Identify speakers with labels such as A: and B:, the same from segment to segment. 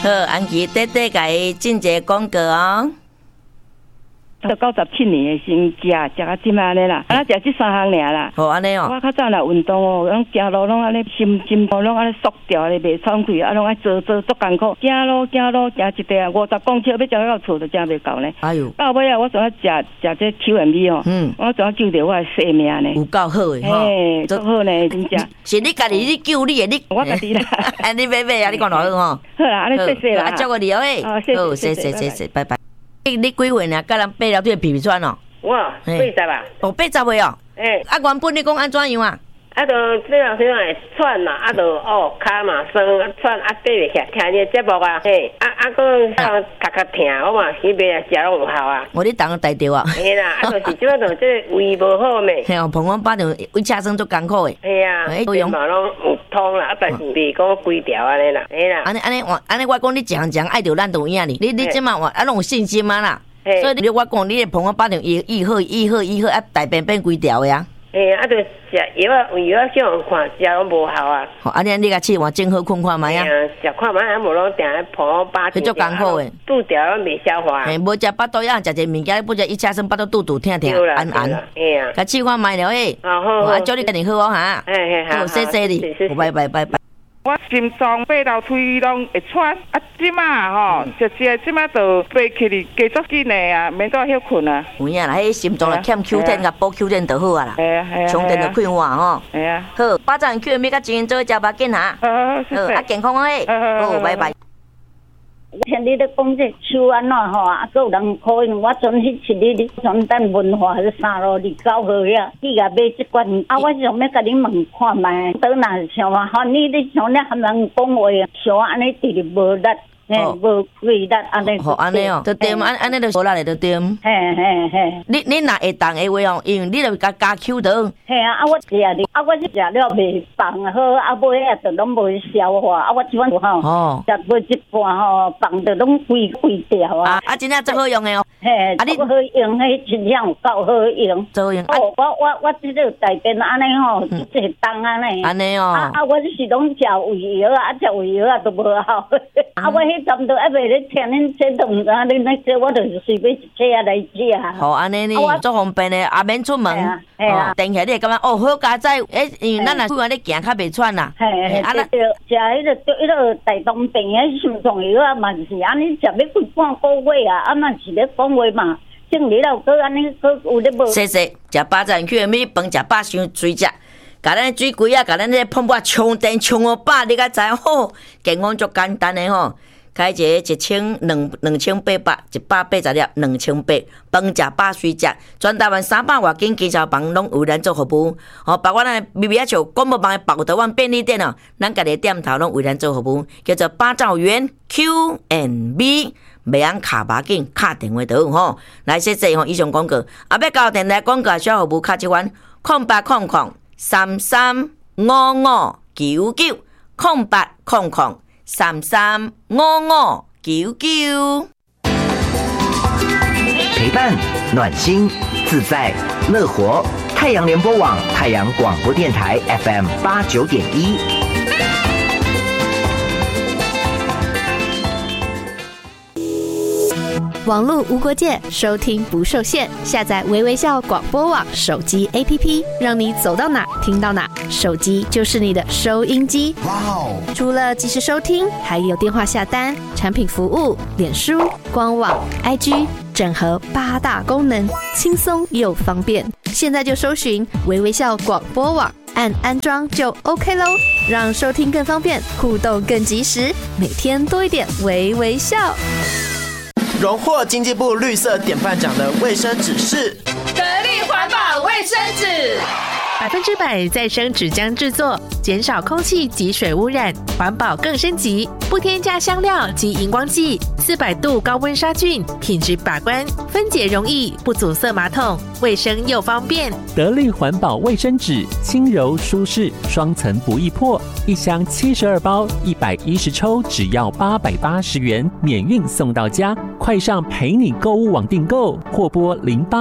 A: 好，安琪短短甲伊进一个广告哦。
B: 到97年先食到即安尼啦，啊食这3项尔啦。
A: 好安尼哦。
B: 我较早若运动哦，拢走路拢安尼心拢安尼缩掉咧，袂喘气，啊拢爱做足艰苦。走路行一地啊50公尺，要走到厝都真袂够呢。
A: 哎呦，
B: 到尾啊，我总要食这 QMB 哦，我总要救着我的性命呢。
A: 有够好诶吼，
B: 嘿，足好呢，真正。
A: 是你家己你救你诶，你
B: 我家己啦。
A: 安尼买啊，你讲偌好吼。
B: 好啦，安尼谢谢啦。
A: 啊，照顾你哦诶。
B: 好，谢谢，
A: 拜拜。你几岁呢？甲人爬了对皮皮喘哦。
C: 我80啊。
A: 哦，80岁哦。啊，原本你讲安怎样啊？
C: 啊，就这样会喘嘛，啊，就骹嘛酸喘，啊，爬袂起来。听你节目啊，嘿，个咔疼，我嘛迄边食拢有效啊。我
A: 你当带着啊？
C: 嘿啦，啊，就是即摆就这胃无好咩。
A: 嘿哦，膀胱巴着胃车生足艰苦诶。
C: 嘿啊，胃嘛拢有通啦，啊，但是袂讲规条安尼啦，嘿啦。
A: 安尼，我讲你一项爱着咱就有影哩。你即马啊，拢有信心啊啦。所以我讲你的膀胱巴着医好，啊，大便变规条诶啊。
C: 嘿啊，就食药啊，有药叫人看，食拢无效啊。
A: 好，安尼你甲试换正好困看觅啊。
C: 食看觅啊，无拢定咧膀胱
A: 迄足艰苦诶，
C: 肚条拢袂消化。
A: 嘿，无食巴肚呀，食者物件，不食一车生巴肚肚疼，安。
C: 嘿啊，
A: 甲试看觅了诶。好，啊，祝你家己好哦哈。好，谢谢你，拜拜。
D: 我心脏爬到腿拢会喘，啊，即马吼，直接即马就爬起哩，加足紧诶啊，免再休困啊。
A: 有影啦，迄心脏若欠 Q10 甲补 Q10就好啊啦。充电就快活吼。好，巴掌 QMB 甲钱做食吧紧哈。好，啊健康诶。好，拜拜。
E: 听你咧讲这手安怎吼，啊，还有人可能我准去一日你转单文化迄3路29号呀，去甲买即罐，啊，我想要甲你问看觅，倒哪像话？吼，你像咧含人讲话，像安尼直直无力。无规律安尼。
A: 好安尼哦，就对，安尼就无力嘞，就对。
E: 嘿。
A: 你若会当的话哦，因为你就加 Q 糖。
E: 嘿啊，我食哩，我食了袂放好，尾啊就拢无消化，我即款吼，食过一半吼，放着拢规条啊。
A: 真正最好用的哦。
E: 嘿，足好用，迄真正有够好用。
A: 最好用。
E: 我即个大便安尼吼，一重安尼。
A: 安尼哦。
E: 我是拢食胃药啊，食胃药都无效。我迄阵都还袂咧听恁这都唔知恁那这，我就是随便一车来食。
A: 好，安尼呢，足方便的，也免出门。等起来你会感觉好佳哉，因为咱若出门咧行较袂喘啦。
E: 啊，那食迄个大肠病的心脏药啊，嘛是安尼食要几半个月啊，嘛是咧讲话嘛，正日了，佮安尼佮有咧无？
A: 谢，食800 QMB饭食饱伤水食。甲咱水龟啊，甲咱咧泡沫充电充饱，你甲知影好？健康足简单的吼。开一个2800，180粒2800，饭食饱水食，全台湾300外间基层房拢有咱做服务。包括咱微微笑广播网的宝德湾便利店哦，咱家己店头拢为咱做服务，叫做8兆元 QMB， 袂用卡把紧，卡电话就有吼。来谢谢吼以上广告，要到电台广告小服务卡一款0800335599，0800335599。
F: 陪伴、暖心、自在、乐活。太阳联播网、太阳广播电台 FM 89.1。
G: 网络无国界，收听不受限。下载微微笑广播网手机 APP， 让你走到哪听到哪，手机就是你的收音机。哇哦！除了即时收听，还有电话下单、产品服务、脸书、官网、IG， 整合8大功能，轻松又方便。现在就搜寻微微笑广播网，按安装就 OK 咯，让收听更方便，互动更及时，每天多一点微微笑。
H: 荣获经济部绿色典范奖的卫生纸是
I: 得力环保卫生纸
J: ，100%再生纸浆制作，减少空气及水污染，环保更升级，不添加香料及荧光剂，400度高温杀菌，品质把关，分解容易，不阻塞马桶，卫生又方便。
K: 得力环保卫生纸，轻柔舒适，双层不易破，一箱72包，110抽，只要880元，免运送到家。快上陪你购物网订购，或拨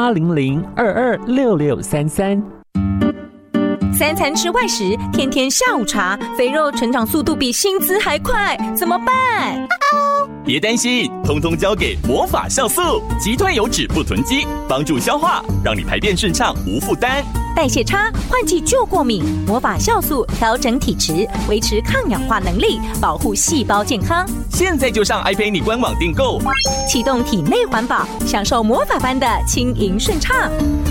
K: 0800226633。
L: 3餐吃外食，天天下午茶，肥肉成长速度比薪资还快，怎么办？
M: 别担心，通通交给魔法酵素，击退油脂不囤积，帮助消化，让你排便顺畅无负担。
L: 代谢差，换季就过敏，魔法酵素调整体质，维持抗氧化能力，保护细胞健康。
M: 现在就上爱陪你官网订购，
L: 启动体内环保，享受魔法般的轻盈顺畅。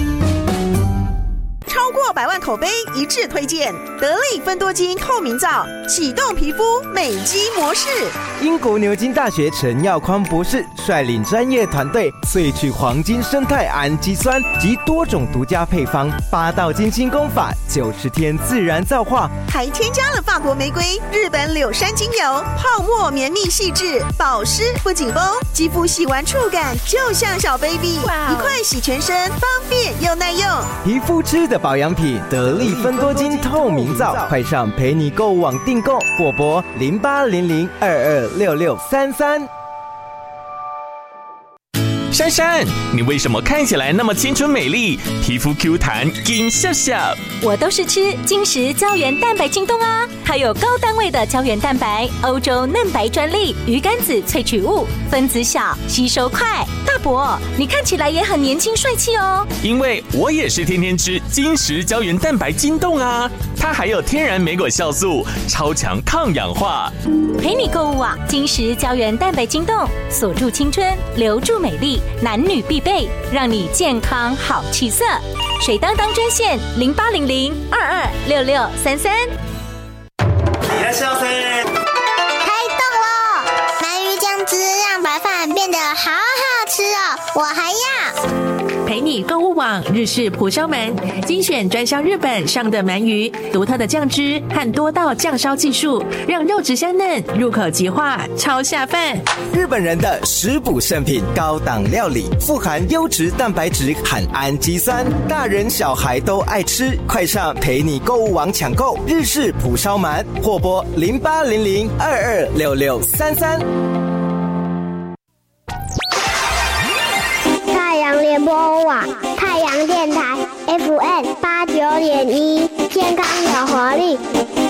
N: 超过100万口碑一致推荐得力芬多精透明皂，启动皮肤美肌模式。
O: 英国牛津大学陈耀匡博士率领专业团队萃取黄金生态氨基酸及多种独家配方，8道精心工法，90天自然皂化，
N: 还添加了法国玫瑰、日本柳杉精油，泡沫绵密细致，保湿不紧绷，肌肤洗完触感就像小 baby， 一块洗全身，方便又耐用。
O: 皮肤吃的保养品得力芬多精透明皂，快上陪你购物网订购，或拨0800226633。
M: 珊珊，你为什么看起来那么青春美丽，皮肤 Q 弹金笑笑？
L: 我都是吃金石胶原蛋白精冻啊，它有高单位的胶原蛋白，欧洲嫩白专利，鱼肝子萃取物，分子小，吸收快。大伯，你看起来也很年轻帅气哦。
M: 因为我也是天天吃金石胶原蛋白精冻啊，它还有天然莓果酵素，超强抗氧化。
L: 陪你购物网，金石胶原蛋白精冻，锁住青春，留住美丽。男女必备，让你健康好气色。水当当专线0800226633。
P: いらっしゃいませ。
Q: 开动喽！鳗鱼酱汁让白饭变得好好吃哦，我还要。
J: 陪你购物网日式蒲烧鳗，精选专销日本上的鳗鱼，独特的酱汁和多道酱烧技术，让肉质香嫩，入口即化，超下饭。
O: 日本人的食补圣品，高档料理，富含优质蛋白质和氨基酸，大人小孩都爱吃。快上陪你购物网抢购日式蒲烧鳗，或拨0800226633。
Q: 太阳联播网，太阳电台 FM89.1，健康有活力。